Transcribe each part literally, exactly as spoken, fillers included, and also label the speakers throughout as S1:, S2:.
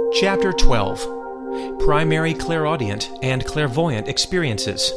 S1: Chapter twelve. Primary Clairaudient and Clairvoyant Experiences.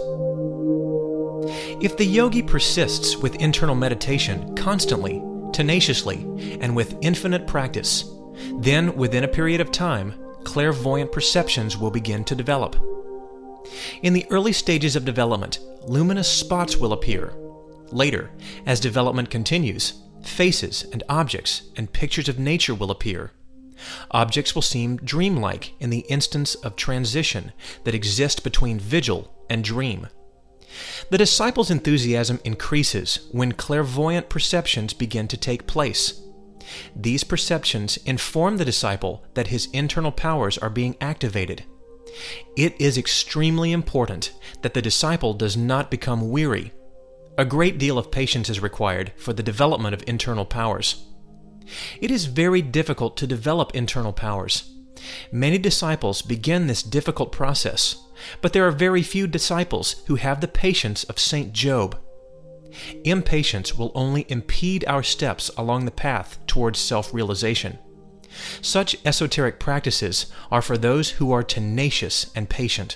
S1: If the yogi persists with internal meditation constantly, tenaciously, and with infinite practice, then within a period of time, clairvoyant perceptions will begin to develop. In the early stages of development, luminous spots will appear. Later, as development continues, faces and objects and pictures of nature will appear. Objects will seem dreamlike in the instance of transition that exists between vigil and dream. The disciple's enthusiasm increases when clairvoyant perceptions begin to take place. These perceptions inform the disciple that his internal powers are being activated. It is extremely important that the disciple does not become weary. A great deal of patience is required for the development of internal powers. It is very difficult to develop internal powers. Many disciples begin this difficult process, but there are very few disciples who have the patience of Saint Job. Impatience will only impede our steps along the path towards self-realization. Such esoteric practices are for those who are tenacious and patient.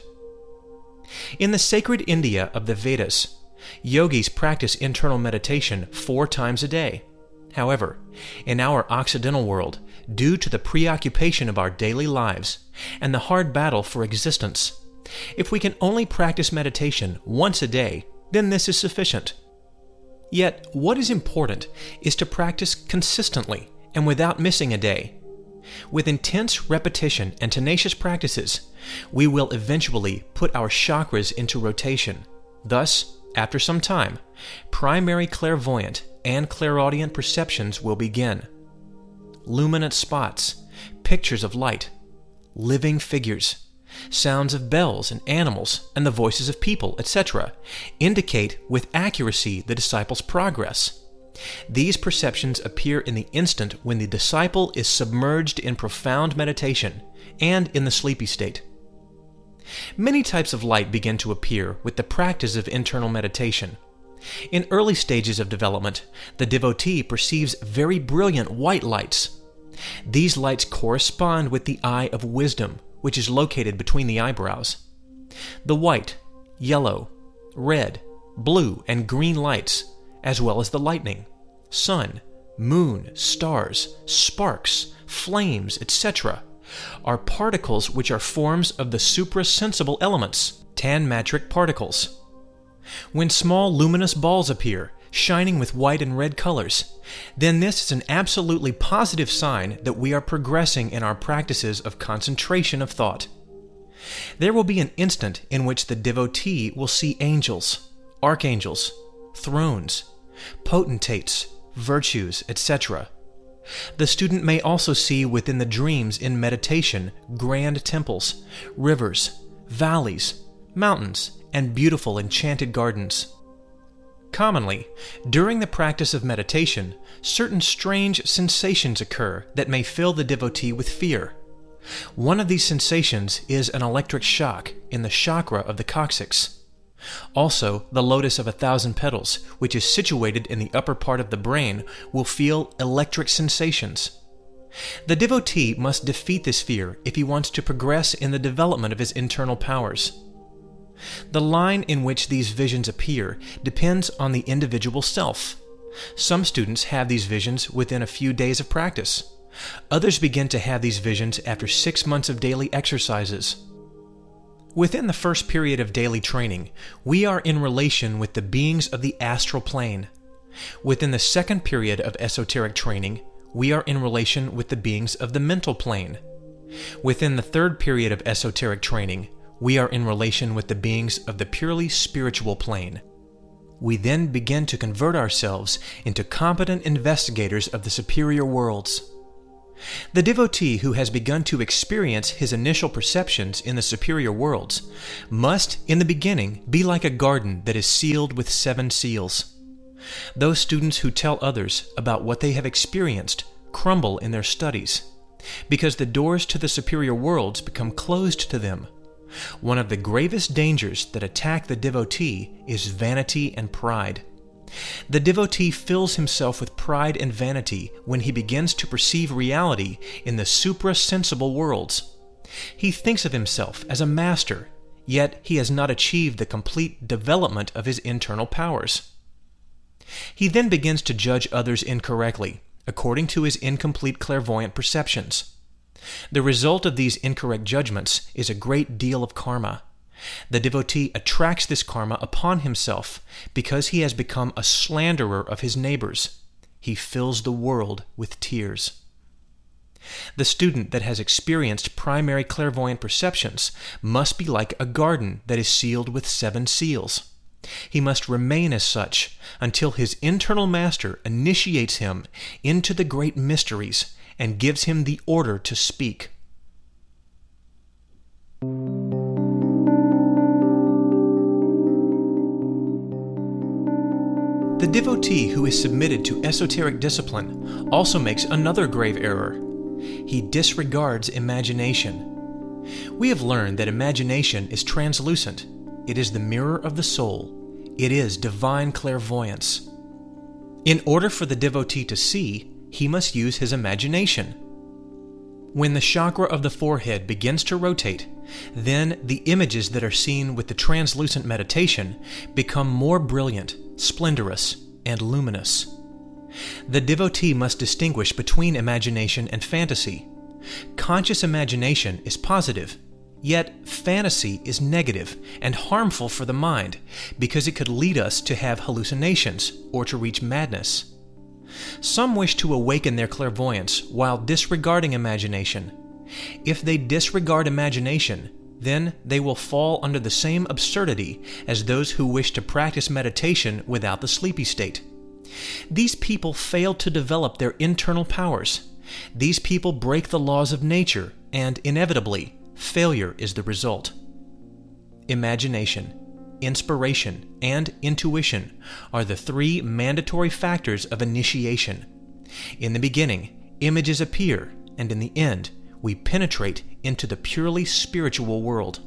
S1: In the sacred India of the Vedas, yogis practice internal meditation four times a day. However, in our Occidental world, due to the preoccupation of our daily lives and the hard battle for existence, if we can only practice meditation once a day, then this is sufficient. Yet, what is important is to practice consistently and without missing a day. With intense repetition and tenacious practices, we will eventually put our chakras into rotation. Thus, after some time, primary clairvoyant and clairaudient perceptions will begin. Luminant spots, pictures of light, living figures, sounds of bells and animals and the voices of people, et cetera, indicate with accuracy the disciple's progress. These perceptions appear in the instant when the disciple is submerged in profound meditation and in the sleepy state. Many types of light begin to appear with the practice of internal meditation. In early stages of development, the devotee perceives very brilliant white lights. These lights correspond with the eye of wisdom, which is located between the eyebrows. The white, yellow, red, blue, and green lights, as well as the lightning, sun, moon, stars, sparks, flames, et cetera, are particles which are forms of the suprasensible elements, tanmatric particles. When small luminous balls appear, shining with white and red colors, then this is an absolutely positive sign that we are progressing in our practices of concentration of thought. There will be an instant in which the devotee will see angels, archangels, thrones, potentates, virtues, et cetera. The student may also see within the dreams in meditation grand temples, rivers, valleys, mountains, and beautiful enchanted gardens. Commonly, during the practice of meditation, certain strange sensations occur that may fill the devotee with fear. One of these sensations is an electric shock in the chakra of the coccyx. Also, the lotus of a thousand petals, which is situated in the upper part of the brain, will feel electric sensations. The devotee must defeat this fear if he wants to progress in the development of his internal powers. The line in which these visions appear depends on the individual self. Some students have these visions within a few days of practice. Others begin to have these visions after six months of daily exercises. Within the first period of daily training, we are in relation with the beings of the astral plane. Within the second period of esoteric training, we are in relation with the beings of the mental plane. Within the third period of esoteric training, we are in relation with the beings of the purely spiritual plane. We then begin to convert ourselves into competent investigators of the superior worlds. The devotee who has begun to experience his initial perceptions in the superior worlds must, in the beginning, be like a garden that is sealed with seven seals. Those students who tell others about what they have experienced crumble in their studies, because the doors to the superior worlds become closed to them. One of the gravest dangers that attack the devotee is vanity and pride. The devotee fills himself with pride and vanity when he begins to perceive reality in the suprasensible worlds. He thinks of himself as a master, yet he has not achieved the complete development of his internal powers. He then begins to judge others incorrectly, according to his incomplete clairvoyant perceptions. The result of these incorrect judgments is a great deal of karma. The devotee attracts this karma upon himself because he has become a slanderer of his neighbors. He fills the world with tears. The student that has experienced primary clairvoyant perceptions must be like a garden that is sealed with seven seals. He must remain as such until his internal master initiates him into the great mysteries and gives him the order to speak. The devotee who is submitted to esoteric discipline also makes another grave error. He disregards imagination. We have learned that imagination is translucent. It is the mirror of the soul. It is divine clairvoyance. In order for the devotee to see, he must use his imagination. When the chakra of the forehead begins to rotate, then the images that are seen with the translucent meditation become more brilliant, splendorous, and luminous. The devotee must distinguish between imagination and fantasy. Conscious imagination is positive, yet fantasy is negative and harmful for the mind because it could lead us to have hallucinations or to reach madness. Some wish to awaken their clairvoyance while disregarding imagination. If they disregard imagination, then they will fall under the same absurdity as those who wish to practice meditation without the sleepy state. These people fail to develop their internal powers. These people break the laws of nature, and inevitably, failure is the result. Imagination, inspiration, and intuition are the three mandatory factors of initiation. In the beginning, images appear, and in the end, we penetrate into the purely spiritual world.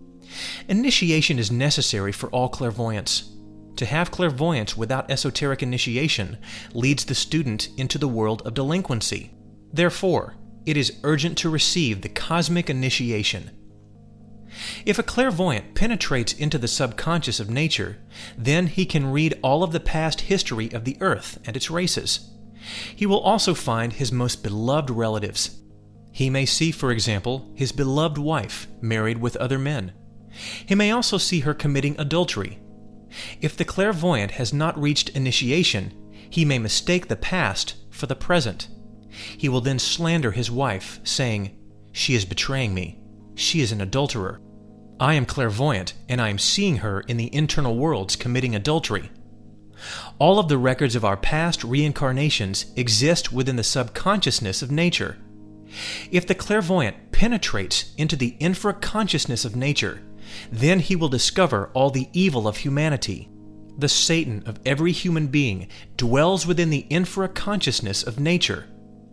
S1: Initiation is necessary for all clairvoyance. To have clairvoyance without esoteric initiation leads the student into the world of delinquency. Therefore, it is urgent to receive the cosmic initiation. If a clairvoyant penetrates into the subconscious of nature, then he can read all of the past history of the earth and its races. He will also find his most beloved relatives. He may see, for example, his beloved wife married with other men. He may also see her committing adultery. If the clairvoyant has not reached initiation, he may mistake the past for the present. He will then slander his wife, saying, "She is betraying me. She is an adulterer. I am clairvoyant, and I am seeing her in the internal worlds committing adultery." All of the records of our past reincarnations exist within the subconsciousness of nature. If the clairvoyant penetrates into the infraconsciousness of nature, then he will discover all the evil of humanity. The Satan of every human being dwells within the infraconsciousness of nature.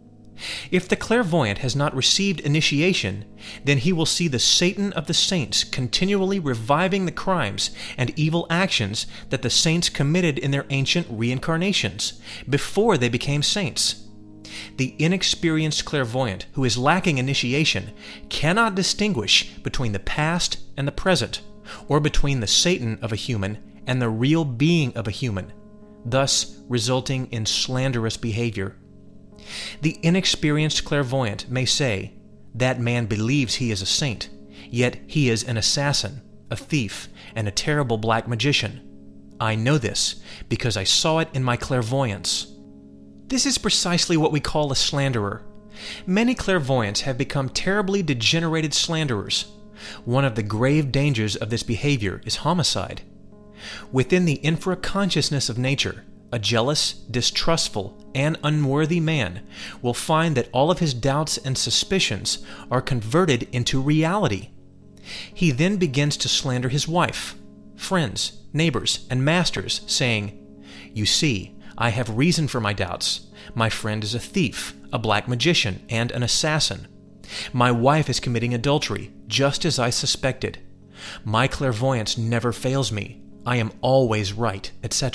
S1: If the clairvoyant has not received initiation, then he will see the Satan of the saints continually reviving the crimes and evil actions that the saints committed in their ancient reincarnations, before they became saints. The inexperienced clairvoyant who is lacking initiation cannot distinguish between the past and the present, or between the Satan of a human and the real being of a human, thus resulting in slanderous behavior. The inexperienced clairvoyant may say, "That man believes he is a saint, yet he is an assassin, a thief, and a terrible black magician. I know this because I saw it in my clairvoyance." This is precisely what we call a slanderer. Many clairvoyants have become terribly degenerated slanderers. One of the grave dangers of this behavior is homicide. Within the infraconsciousness of nature, a jealous, distrustful, and unworthy man will find that all of his doubts and suspicions are converted into reality. He then begins to slander his wife, friends, neighbors, and masters, saying, "You see, I have reason for my doubts. My friend is a thief, a black magician, and an assassin. My wife is committing adultery, just as I suspected. My clairvoyance never fails me. I am always right," et cetera,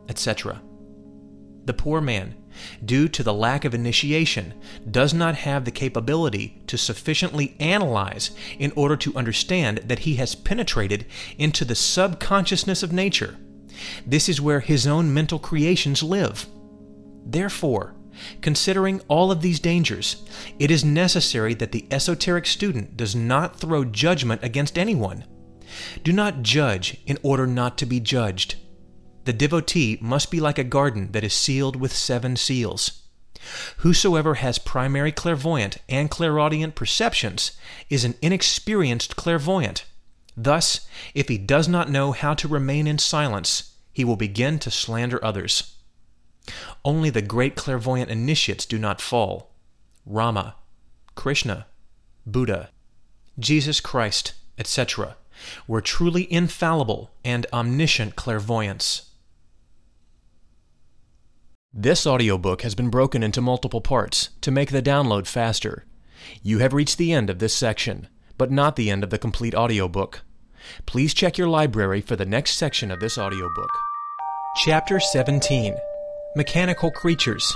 S1: et cetera. The poor man, due to the lack of initiation, does not have the capability to sufficiently analyze in order to understand that he has penetrated into the subconsciousness of nature. This is where his own mental creations live. Therefore, considering all of these dangers, it is necessary that the esoteric student does not throw judgment against anyone. Do not judge in order not to be judged. The devotee must be like a garden that is sealed with seven seals. Whosoever has primary clairvoyant and clairaudient perceptions is an inexperienced clairvoyant. Thus, if he does not know how to remain in silence, he will begin to slander others. Only the great clairvoyant initiates do not fall. Rama, Krishna, Buddha, Jesus Christ, et cetera were truly infallible and omniscient clairvoyants. This audiobook has been broken into multiple parts to make the download faster. You have reached the end of this section, but not the end of the complete audiobook. Please check your library for the next section of this audiobook. Chapter seventeen. Mechanical Creatures.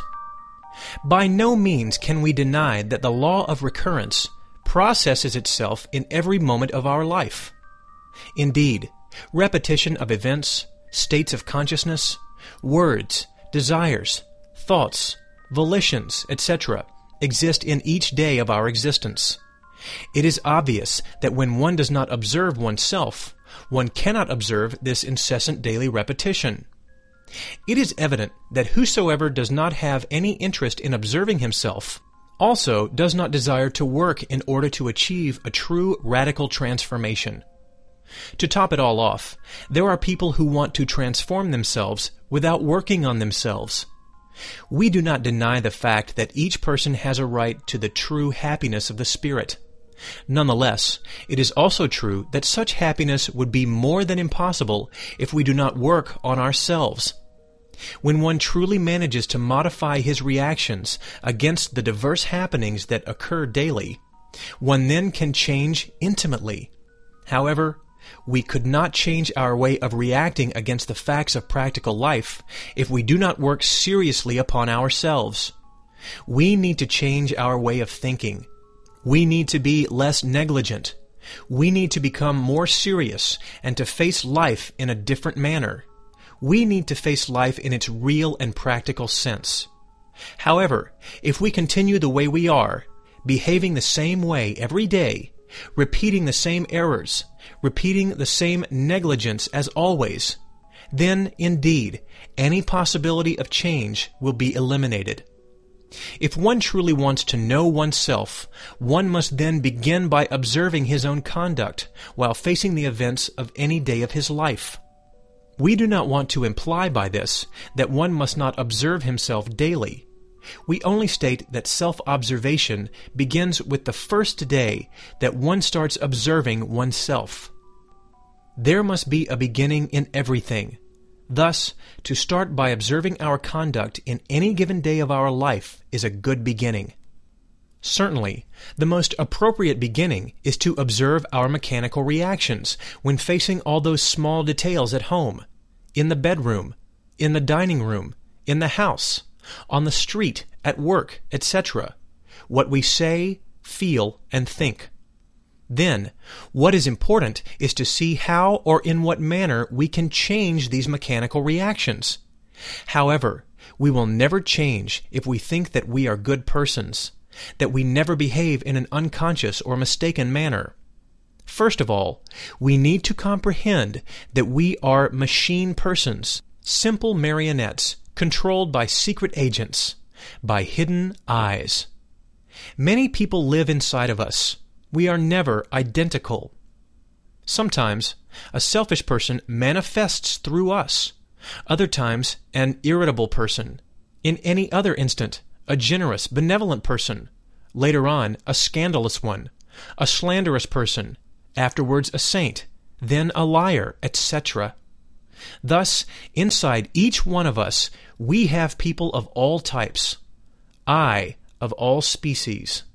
S1: By no means can we deny that the law of recurrence processes itself in every moment of our life. Indeed, repetition of events, states of consciousness, words, desires, thoughts, volitions, et cetera exist in each day of our existence. It is obvious that when one does not observe oneself, one cannot observe this incessant daily repetition. It is evident that whosoever does not have any interest in observing himself also does not desire to work in order to achieve a true radical transformation. To top it all off, there are people who want to transform themselves without working on themselves. We do not deny the fact that each person has a right to the true happiness of the spirit. Nonetheless, it is also true that such happiness would be more than impossible if we do not work on ourselves. When one truly manages to modify his reactions against the diverse happenings that occur daily, one then can change intimately. However, we could not change our way of reacting against the facts of practical life if we do not work seriously upon ourselves. We need to change our way of thinking. We need to be less negligent. We need to become more serious and to face life in a different manner. We need to face life in its real and practical sense. However, if we continue the way we are, behaving the same way every day, repeating the same errors, repeating the same negligence as always, then, indeed, any possibility of change will be eliminated. If one truly wants to know oneself, one must then begin by observing his own conduct while facing the events of any day of his life. We do not want to imply by this that one must not observe himself daily. We only state that self-observation begins with the first day that one starts observing oneself. There must be a beginning in everything. Thus, to start by observing our conduct in any given day of our life is a good beginning. Certainly, the most appropriate beginning is to observe our mechanical reactions when facing all those small details at home, in the bedroom, in the dining room, in the house, on the street, at work, et cetera, what we say, feel, and think. Then, what is important is to see how or in what manner we can change these mechanical reactions. However, we will never change if we think that we are good persons, that we never behave in an unconscious or mistaken manner. First of all, we need to comprehend that we are machine persons, simple marionettes, controlled by secret agents, by hidden eyes. Many people live inside of us. We are never identical. Sometimes, a selfish person manifests through us. Other times, an irritable person. In any other instant, a generous, benevolent person. Later on, a scandalous one. A slanderous person. Afterwards, a saint. Then a liar, et cetera. Thus, inside each one of us, we have people of all types. I, of all species.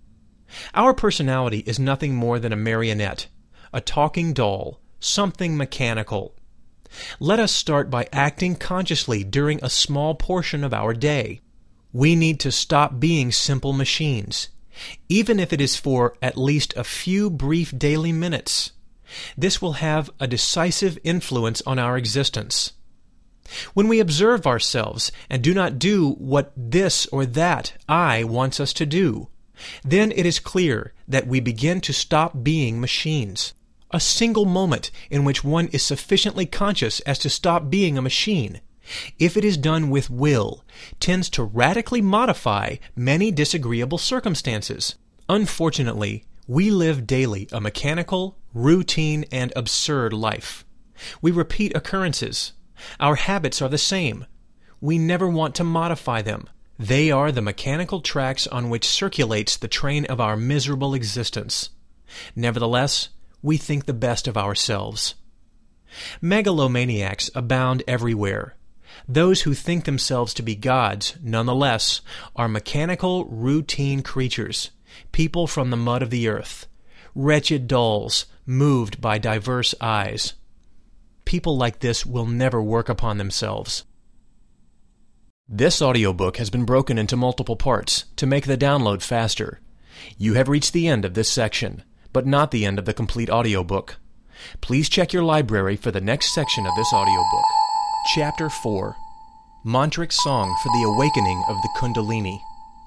S1: Our personality is nothing more than a marionette, a talking doll, something mechanical. Let us start by acting consciously during a small portion of our day. We need to stop being simple machines, even if it is for at least a few brief daily minutes. This will have a decisive influence on our existence. When we observe ourselves and do not do what this or that I wants us to do, then it is clear that we begin to stop being machines. A single moment in which one is sufficiently conscious as to stop being a machine, if it is done with will, tends to radically modify many disagreeable circumstances. Unfortunately, we live daily a mechanical, routine, and absurd life. We repeat occurrences. Our habits are the same. We never want to modify them. They are the mechanical tracks on which circulates the train of our miserable existence. Nevertheless, we think the best of ourselves. Megalomaniacs abound everywhere. Those who think themselves to be gods, nonetheless, are mechanical, routine creatures, people from the mud of the earth, wretched dolls, moved by diverse eyes. People like this will never work upon themselves. This audiobook has been broken into multiple parts to make the download faster. You have reached the end of this section, but not the end of the complete audiobook. Please check your library for the next section of this audiobook. Chapter four. Mantric Song for the Awakening of the Kundalini.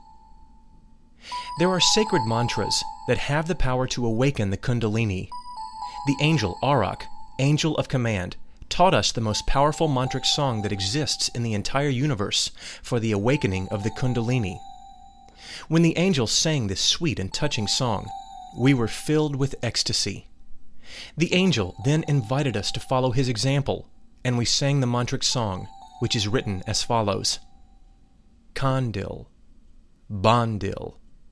S1: There are sacred mantras that have the power to awaken the Kundalini. The angel Arak, angel of command, taught us the most powerful mantric song that exists in the entire universe for the awakening of the Kundalini. When the angel sang this sweet and touching song, we were filled with ecstasy. The angel then invited us to follow his example, and we sang the mantric song, which is written as follows. Kandil, Bandil.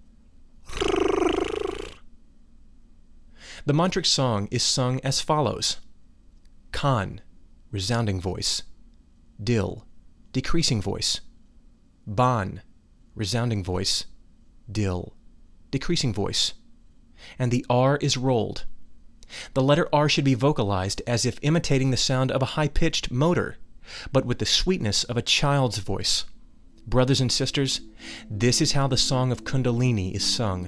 S1: The mantric song is sung as follows. Kan, resounding voice. Dil, decreasing voice. Ban, resounding voice. Dil, decreasing voice. And the R is rolled. The letter R should be vocalized as if imitating the sound of a high-pitched motor, but with the sweetness of a child's voice. Brothers and sisters, this is how the song of Kundalini is sung.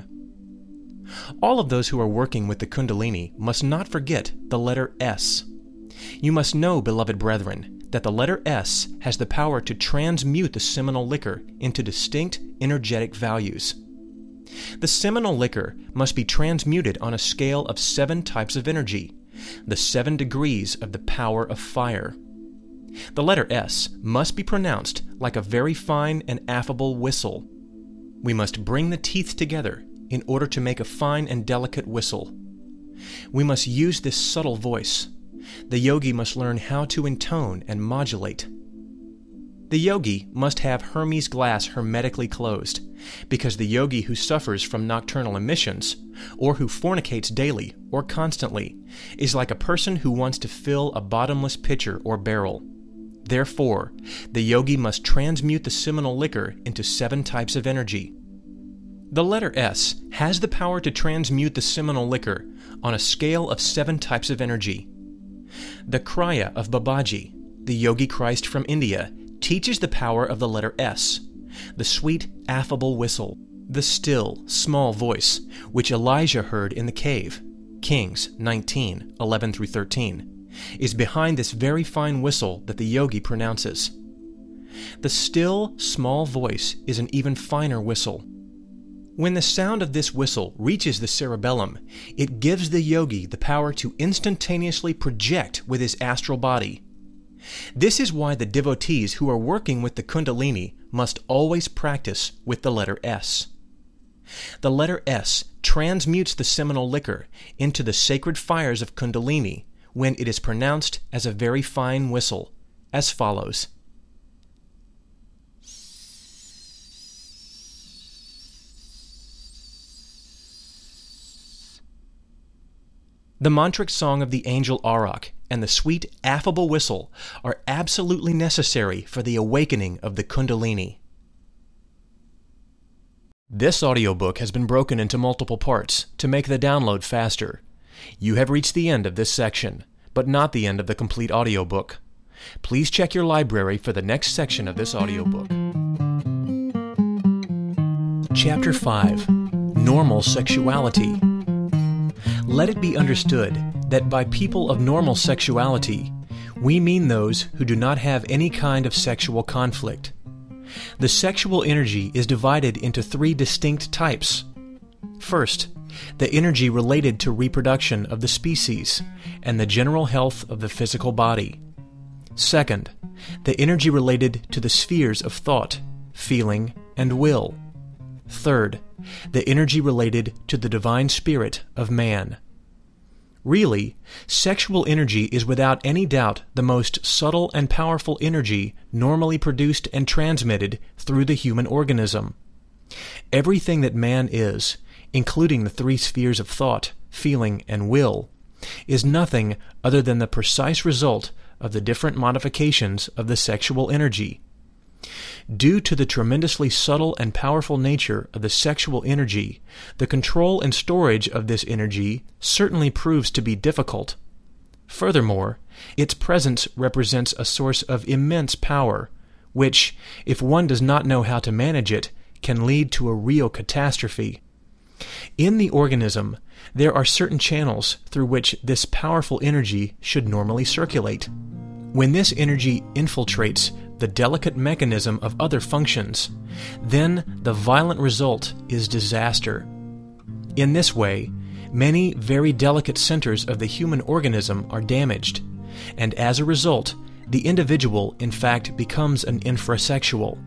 S1: All of those who are working with the Kundalini must not forget the letter S. You must know, beloved brethren, that the letter S has the power to transmute the seminal liquor into distinct energetic values. The seminal liquor must be transmuted on a scale of seven types of energy, the seven degrees of the power of fire. The letter S must be pronounced like a very fine and affable whistle. We must bring the teeth together in order to make a fine and delicate whistle. We must use this subtle voice. The yogi must learn how to intone and modulate. The yogi must have Hermes glass hermetically closed, because the yogi who suffers from nocturnal emissions, or who fornicates daily or constantly, is like a person who wants to fill a bottomless pitcher or barrel. Therefore, the yogi must transmute the seminal liquor into seven types of energy. The letter S has the power to transmute the seminal liquor on a scale of seven types of energy. The Kriya of Babaji, the Yogi Christ from India, teaches the power of the letter S, the sweet, affable whistle, the still, small voice, which Elijah heard in the cave, Kings nineteen, eleven through thirteen, is behind this very fine whistle that the yogi pronounces. The still, small voice is an even finer whistle. When the sound of this whistle reaches the cerebellum, it gives the yogi the power to instantaneously project with his astral body. This is why the devotees who are working with the Kundalini must always practice with the letter S. The letter S transmutes the seminal liquor into the sacred fires of Kundalini when it is pronounced as a very fine whistle, as follows. The mantric song of the angel Arak and the sweet, affable whistle are absolutely necessary for the awakening of the Kundalini. This audiobook has been broken into multiple parts to make the download faster. You have reached the end of this section, but not the end of the complete audiobook. Please check your library for the next section of this audiobook. Chapter five. Normal Sexuality. Let it be understood that by people of normal sexuality, we mean those who do not have any kind of sexual conflict. The sexual energy is divided into three distinct types. First, the energy related to reproduction of the species and the general health of the physical body. Second, the energy related to the spheres of thought, feeling, and will. Third, the energy related to the divine spirit of man. Really, sexual energy is without any doubt the most subtle and powerful energy normally produced and transmitted through the human organism. Everything that man is, including the three spheres of thought, feeling, and will, is nothing other than the precise result of the different modifications of the sexual energy. Due to the tremendously subtle and powerful nature of the sexual energy, the control and storage of this energy certainly proves to be difficult. Furthermore, its presence represents a source of immense power, which, if one does not know how to manage it, can lead to a real catastrophe. In the organism, there are certain channels through which this powerful energy should normally circulate. When this energy infiltrates the delicate mechanism of other functions, then the violent result is disaster. In this way, many very delicate centers of the human organism are damaged, and as a result, the individual in fact becomes an infrasexual.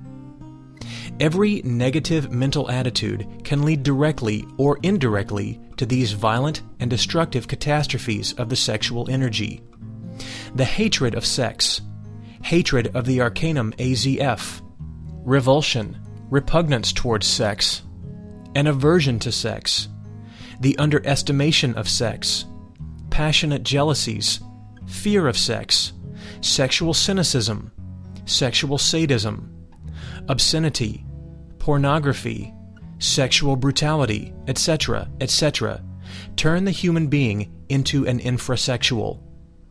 S1: Every negative mental attitude can lead directly or indirectly to these violent and destructive catastrophes of the sexual energy. The hatred of sex, hatred of the arcanum A Z F, revulsion, repugnance towards sex, an aversion to sex, the underestimation of sex, passionate jealousies, fear of sex, sexual cynicism, sexual sadism, obscenity, pornography, sexual brutality, et cetera, et cetera, turn the human being into an infrasexual.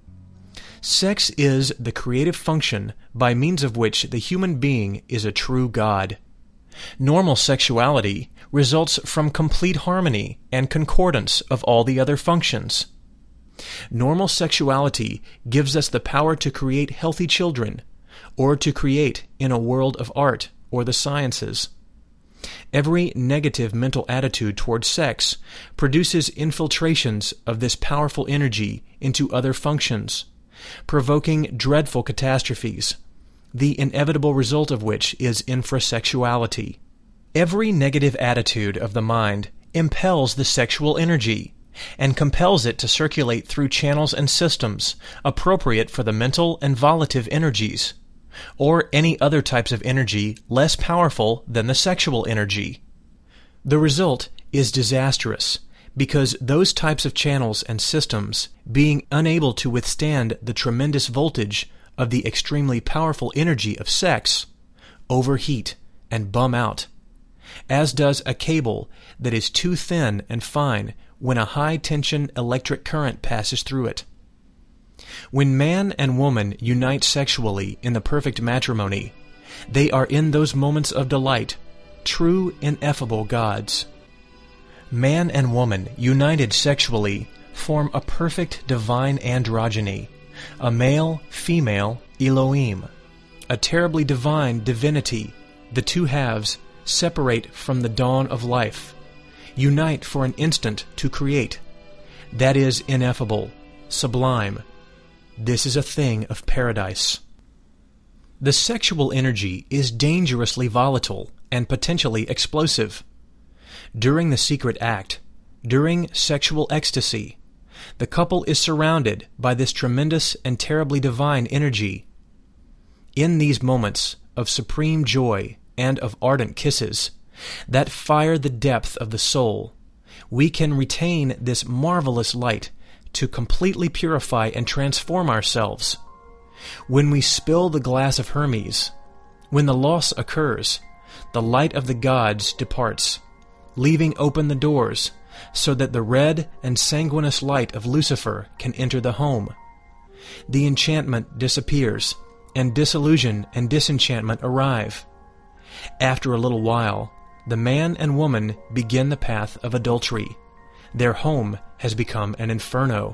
S1: Sex is the creative function by means of which the human being is a true God. Normal sexuality results from complete harmony and concordance of all the other functions. Normal sexuality gives us the power to create healthy children, or to create in a world of art or the sciences. Every negative mental attitude towards sex produces infiltrations of this powerful energy into other functions, provoking dreadful catastrophes, the inevitable result of which is infrasexuality. Every negative attitude of the mind impels the sexual energy and compels it to circulate through channels and systems appropriate for the mental and volitive energies, or any other types of energy less powerful than the sexual energy. The result is disastrous, because those types of channels and systems, being unable to withstand the tremendous voltage of the extremely powerful energy of sex, overheat and bum out, as does a cable that is too thin and fine when a high-tension electric current passes through it. When man and woman unite sexually in the perfect matrimony, they are in those moments of delight, true ineffable gods. Man and woman, united sexually, form a perfect divine androgyny, a male-female Elohim, a terribly divine divinity. The two halves separate from the dawn of life, unite for an instant to create. That is ineffable, sublime. This is a thing of paradise. The sexual energy is dangerously volatile and potentially explosive. During the secret act, during sexual ecstasy, the couple is surrounded by this tremendous and terribly divine energy. In these moments of supreme joy and of ardent kisses that fire the depth of the soul, we can retain this marvelous light to completely purify and transform ourselves. When we spill the glass of Hermes, when the loss occurs, the light of the gods departs, leaving open the doors so that the red and sanguineous light of Lucifer can enter the home. The enchantment disappears, and disillusion and disenchantment arrive. After a little while, the man and woman begin the path of adultery. Their home has become an inferno.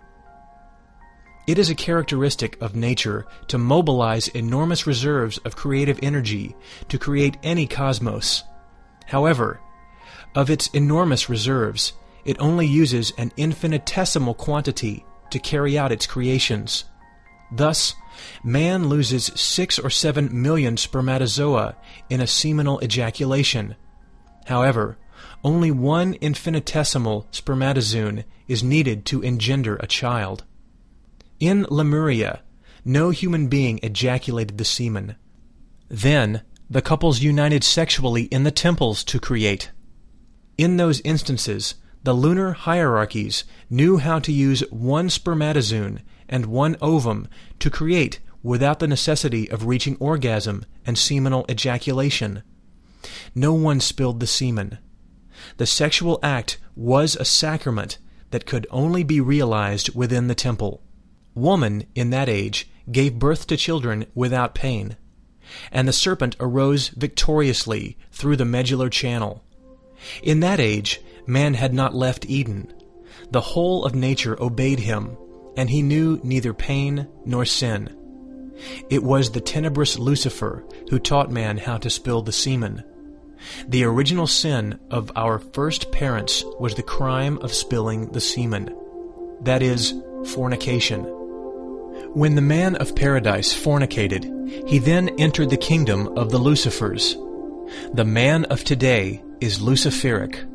S1: It is a characteristic of nature to mobilize enormous reserves of creative energy to create any cosmos. However, of its enormous reserves, it only uses an infinitesimal quantity to carry out its creations. Thus, man loses six or seven million spermatozoa in a seminal ejaculation. However, only one infinitesimal spermatozoon is needed to engender a child. In Lemuria, no human being ejaculated the semen. Then, the couples united sexually in the temples to create. In those instances, the lunar hierarchies knew how to use one spermatozoon and one ovum to create without the necessity of reaching orgasm and seminal ejaculation. No one spilled the semen. The sexual act was a sacrament that could only be realized within the temple. Woman, in that age, gave birth to children without pain, and the serpent arose victoriously through the medullar channel. In that age, man had not left Eden. The whole of nature obeyed him, and he knew neither pain nor sin. It was the tenebrous Lucifer who taught man how to spill the semen. The original sin of our first parents was the crime of spilling the semen. That is, fornication. When the man of paradise fornicated, he then entered the kingdom of the Lucifers. The man of today is Luciferic.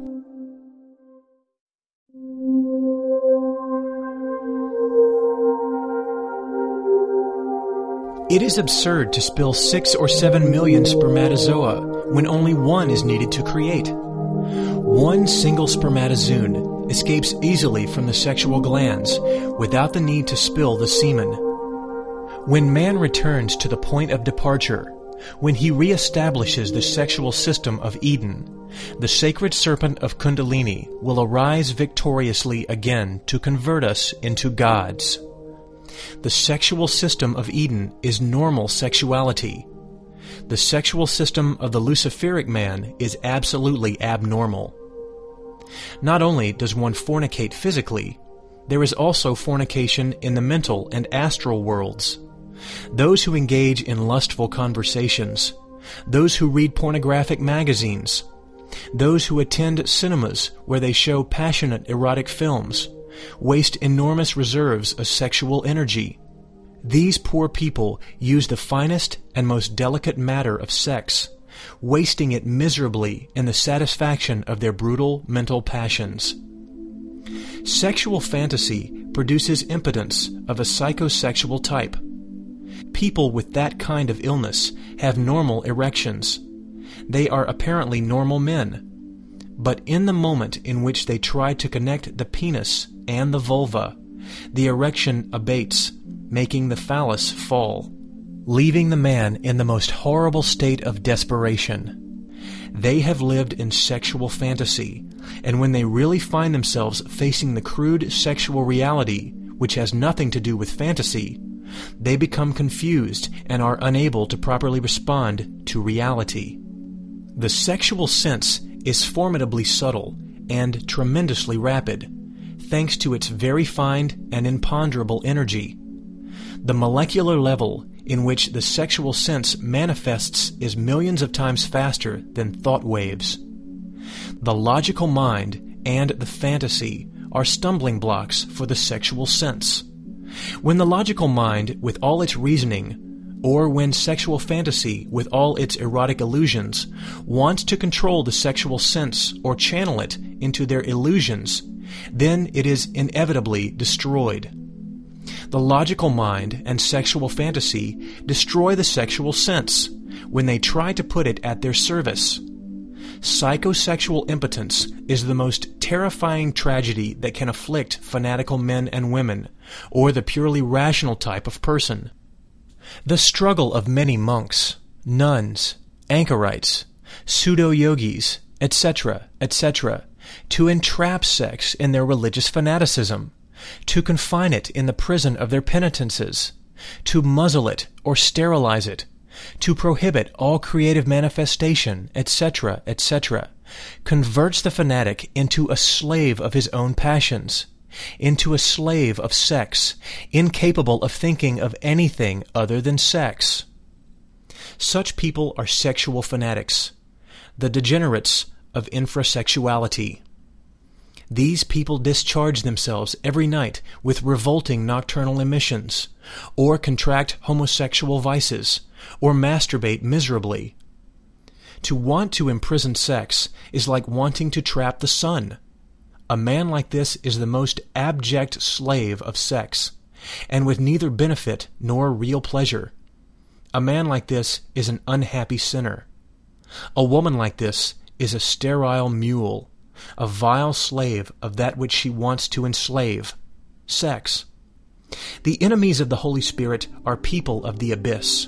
S1: It is absurd to spill six or seven million spermatozoa when only one is needed to create. One single spermatozoon escapes easily from the sexual glands without the need to spill the semen. When man returns to the point of departure, when he reestablishes the sexual system of Eden, the sacred serpent of Kundalini will arise victoriously again to convert us into gods. The sexual system of Eden is normal sexuality. The sexual system of the Luciferic man is absolutely abnormal. Not only does one fornicate physically, there is also fornication in the mental and astral worlds. Those who engage in lustful conversations, those who read pornographic magazines, those who attend cinemas where they show passionate erotic films, waste enormous reserves of sexual energy. These poor people use the finest and most delicate matter of sex, wasting it miserably in the satisfaction of their brutal mental passions. Sexual fantasy produces impotence of a psychosexual type. People with that kind of illness have normal erections. They are apparently normal men. But in the moment in which they try to connect the penis and the vulva, the erection abates, making the phallus fall, leaving the man in the most horrible state of desperation. They have lived in sexual fantasy, and when they really find themselves facing the crude sexual reality, which has nothing to do with fantasy, they become confused and are unable to properly respond to reality. The sexual sense is formidably subtle and tremendously rapid, thanks to its very fine and imponderable energy. The molecular level in which the sexual sense manifests is millions of times faster than thought waves. The logical mind and the fantasy are stumbling blocks for the sexual sense. When the logical mind, with all its reasoning, or when sexual fantasy, with all its erotic illusions, wants to control the sexual sense or channel it into their illusions, then it is inevitably destroyed. The logical mind and sexual fantasy destroy the sexual sense when they try to put it at their service. Psychosexual impotence is the most terrifying tragedy that can afflict fanatical men and women, or the purely rational type of person. The struggle of many monks, nuns, anchorites, pseudo-yogis, et cetera, et cetera, to entrap sex in their religious fanaticism, to confine it in the prison of their penitences, to muzzle it or sterilize it, to prohibit all creative manifestation, et cetera, et cetera, converts the fanatic into a slave of his own passions, into a slave of sex, incapable of thinking of anything other than sex. Such people are sexual fanatics, the degenerates of infrasexuality. These people discharge themselves every night with revolting nocturnal emissions, or contract homosexual vices, or masturbate miserably. To want to imprison sex is like wanting to trap the sun. A man like this is the most abject slave of sex, and with neither benefit nor real pleasure. A man like this is an unhappy sinner. A woman like this is a sterile mule, a vile slave of that which she wants to enslave, sex. The enemies of the Holy Spirit are people of the abyss.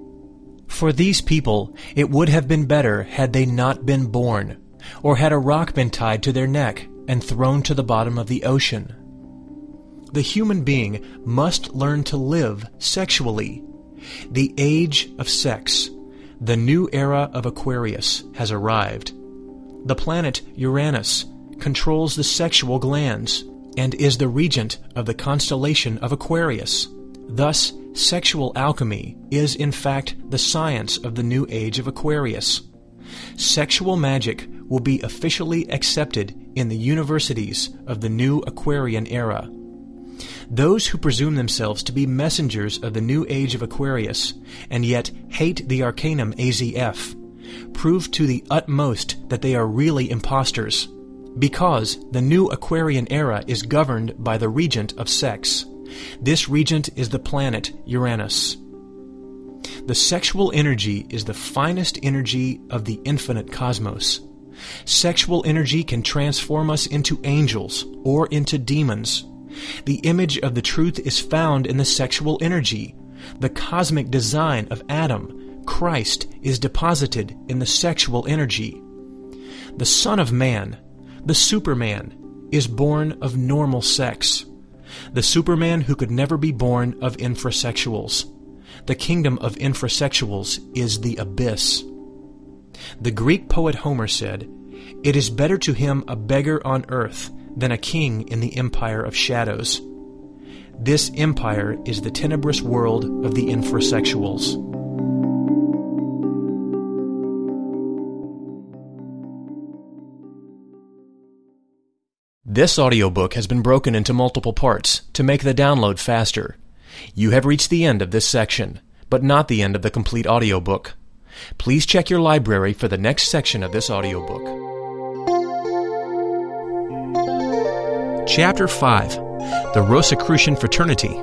S1: For these people, it would have been better had they not been born, or had a rock been tied to their neck and thrown to the bottom of the ocean. The human being must learn to live sexually. The age of sex, the new era of Aquarius, has arrived. The planet Uranus controls the sexual glands and is the regent of the constellation of Aquarius. Thus, sexual alchemy is in fact the science of the new age of Aquarius. Sexual magic will be officially accepted in the universities of the new Aquarian era. Those who presume themselves to be messengers of the new age of Aquarius, and yet hate the Arcanum A Z F, prove to the utmost that they are really impostors, because the new Aquarian era is governed by the regent of sex. This regent is the planet Uranus. The sexual energy is the finest energy of the infinite cosmos. Sexual energy can transform us into angels or into demons. The image of the truth is found in the sexual energy. The cosmic design of Adam, Christ, is deposited in the sexual energy. The Son of Man, the Superman, is born of normal sex. The Superman who could never be born of infrasexuals. The kingdom of infrasexuals is the abyss. The Greek poet Homer said, "It is better to him a beggar on earth than a king in the empire of shadows." This empire is the tenebrous world of the infrasexuals. This audiobook has been broken into multiple parts to make the download faster. You have reached the end of this section, but not the end of the complete audiobook. Please check your library for the next section of this audiobook. Chapter five, The Rosicrucian Fraternity.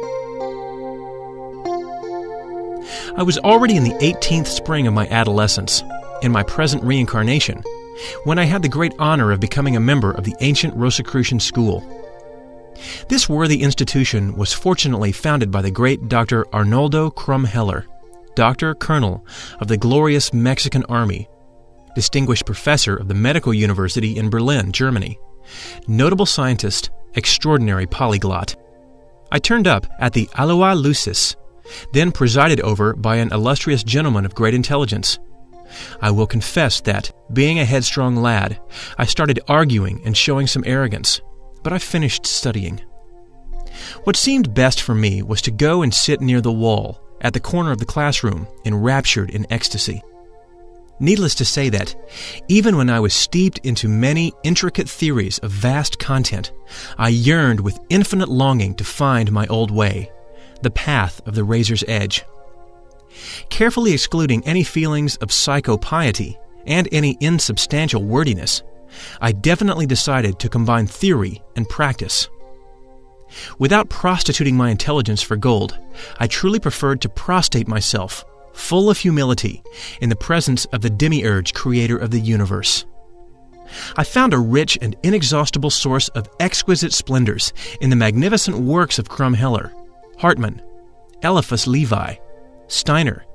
S1: I was already in the eighteenth spring of my adolescence, in my present reincarnation, when I had the great honor of becoming a member of the ancient Rosicrucian school. This worthy institution was fortunately founded by the great Doctor Arnoldo Krumheller, Doctor Colonel of the glorious Mexican Army, distinguished professor of the Medical University in Berlin, Germany, notable scientist, extraordinary polyglot. I turned up at the Aloha Lucis, then presided over by an illustrious gentleman of great intelligence. I will confess that, being a headstrong lad, I started arguing and showing some arrogance, but I finished studying. What seemed best for me was to go and sit near the wall, at the corner of the classroom, enraptured in ecstasy. Needless to say that, even when I was steeped into many intricate theories of vast content, I yearned with infinite longing to find my old way, the path of the razor's edge. Carefully excluding any feelings of psychopiety and any insubstantial wordiness, I definitely decided to combine theory and practice. Without prostituting my intelligence for gold, I truly preferred to prostrate myself, full of humility, in the presence of the demiurge creator of the universe. I found a rich and inexhaustible source of exquisite splendors in the magnificent works of Krumheller, Hartmann, Eliphas Levi, Steiner,